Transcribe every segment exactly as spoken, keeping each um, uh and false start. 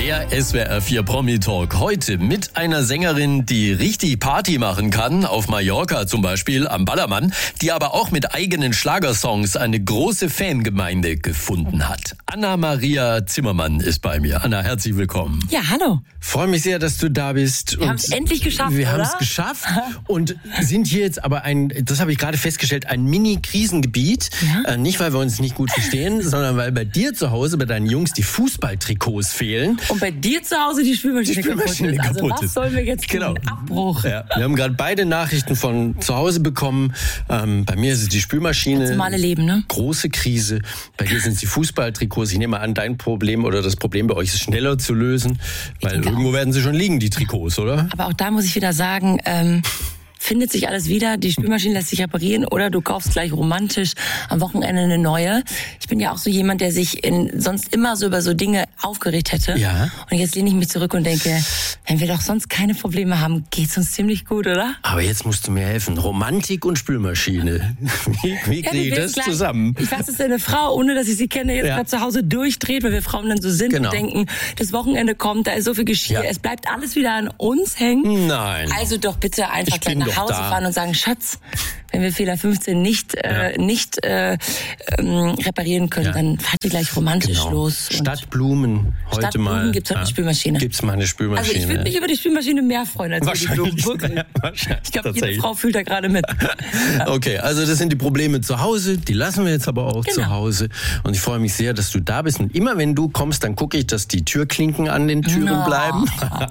Der S W R vier Promi-Talk heute mit einer Sängerin, die richtig Party machen kann, auf Mallorca zum Beispiel, am Ballermann, die aber auch mit eigenen Schlagersongs eine große Fangemeinde gefunden hat. Anna-Maria Zimmermann ist bei mir. Anna, herzlich willkommen. Ja, hallo. Freue mich sehr, dass du da bist. Wir haben es endlich geschafft, Wir oder? haben es geschafft und sind hier jetzt aber ein, das habe ich gerade festgestellt, ein Mini-Krisengebiet. Ja? Äh, nicht, weil wir uns nicht gut verstehen, sondern weil bei dir zu Hause, bei deinen Jungs, die Fußballtrikots fehlen. Und bei dir zu Hause die Spülmaschine, Die Spülmaschine kaputt ist. Also kaputt was ist. sollen wir jetzt tun? Genau. Abbruch. Ja, wir haben gerade beide Nachrichten von zu Hause bekommen. Ähm, bei mir ist es die Spülmaschine. Das normale Leben, ne? Große Krise. Bei dir sind es die Fußballtrikots. Ich nehme an, dein Problem oder das Problem bei euch ist schneller zu lösen, weil irgendwo auch. werden sie schon liegen, die Trikots, oder? Aber auch da muss ich wieder sagen, ähm, findet sich alles wieder, die Spülmaschine lässt sich reparieren oder du kaufst gleich romantisch am Wochenende eine neue. Ich bin ja auch so jemand, der sich in, sonst immer so über so Dinge aufgeregt hätte. Ja. Und jetzt lehne ich mich zurück und denke, wenn wir doch sonst keine Probleme haben, geht's uns ziemlich gut, oder? Aber jetzt musst du mir helfen. Romantik und Spülmaschine. Wie, wie Ja, kriege ich wir das gleich, zusammen? Ich weiß, dass eine Frau, ohne dass ich sie kenne, jetzt Ja. gerade zu Hause durchdreht, weil wir Frauen dann so sind Genau. und denken, das Wochenende kommt, da ist so viel Geschirr, Ja. es bleibt alles wieder an uns hängen. Nein. Also doch bitte einfach Ich gleich bin nach doch Hause da. fahren und sagen, Schatz, wenn wir Fehler fünfzehn nicht äh, nicht äh, ähm, reparieren können, Ja. dann fahrt ihr gleich romantisch Genau. los. Und Stadtblumen heute statt mal. Blumen gibt's heute eine Spülmaschine. Gibt's mal eine also Spülmaschine. ich würde mich über die Spülmaschine mehr freuen als über die Blumen. Wahrscheinlich. Wirklich. Ja, wahrscheinlich. Ich glaube, jede Tatsächlich. Frau fühlt da gerade mit. Okay, also das sind die Probleme zu Hause, die lassen wir jetzt aber auch Genau. zu Hause. Und ich freue mich sehr, dass du da bist. Und immer wenn du kommst, dann gucke ich, dass die Türklinken an den Türen No. bleiben.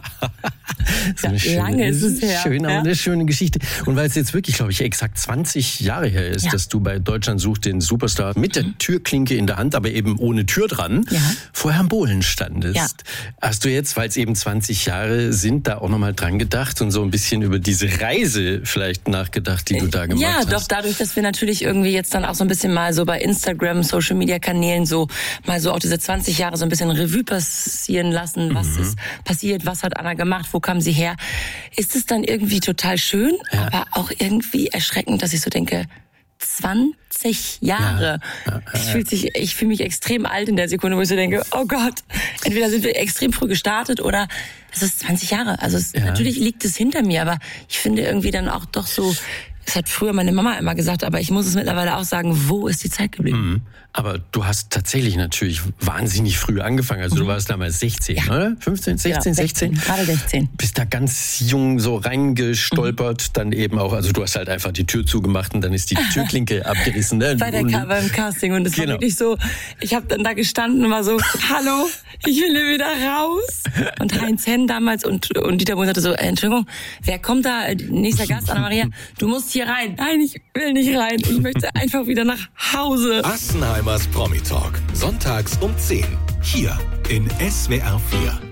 So eine Ja, lange ist es her, Schön, aber ja. eine schöne Geschichte. Und weil es jetzt wirklich, glaube ich, exakt zwanzig Jahre her ist, Ja. dass du bei Deutschland sucht den Superstar mit der Türklinke in der Hand, aber eben ohne Tür dran, Ja. vor Herrn Bohlen standest. Ja. Hast du jetzt, weil es eben zwanzig Jahre sind, da auch nochmal dran gedacht und so ein bisschen über diese Reise vielleicht nachgedacht, die du da gemacht Ja, hast? doch dadurch, dass wir natürlich irgendwie jetzt dann auch so ein bisschen mal so bei Instagram, Social Media Kanälen so mal so auch diese zwanzig Jahre so ein bisschen Revue passieren lassen. Was ist passiert? Was hat Anna gemacht? Wo kam sie her? Ist es dann irgendwie total schön, Ja. aber auch irgendwie erschreckend, dass ich so denke, zwanzig Jahre. Ja. Ja, ja, Ich fühle sich, ich fühle mich extrem alt in der Sekunde, wo ich so denke, oh Gott, entweder sind wir extrem früh gestartet oder es ist zwanzig Jahre. Also es, Ja. natürlich liegt es hinter mir, aber ich finde irgendwie dann auch doch so, es hat früher meine Mama immer gesagt, aber ich muss es mittlerweile auch sagen, wo ist die Zeit geblieben? Mhm. Aber du hast tatsächlich natürlich wahnsinnig früh angefangen. Also du warst damals sechzehn, Ja. oder? fünfzehn, sechzehn, Ja, sechzehn? Gerade sechzehn. Bist da ganz jung so reingestolpert, dann eben auch, also du hast halt einfach die Tür zugemacht und dann ist die Türklinke abgerissen. Ne? Bei der Und- Ka- beim Casting und es Genau. war wirklich so, ich habe dann da gestanden und war so, hallo, ich will hier wieder raus. Und Heinz Henn damals und, und Dieter Bohlen sagte so, äh, Entschuldigung, wer kommt da, nächster Gast, Anna-Maria, du musst hier rein. Nein, ich will nicht rein, ich möchte einfach wieder nach Hause. Assenheimers Promi Talk. Sonntags um zehn. Hier in S W R vier.